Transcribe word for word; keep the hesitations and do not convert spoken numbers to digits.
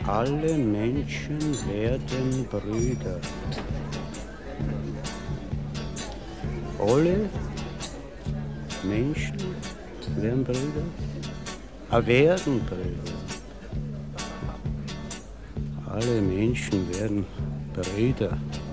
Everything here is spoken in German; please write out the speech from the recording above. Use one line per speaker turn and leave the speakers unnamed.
Alle Menschen werden Brüder. Alle Menschen werden Brüder. Ah, werden Brüder. Alle Menschen werden Brüder.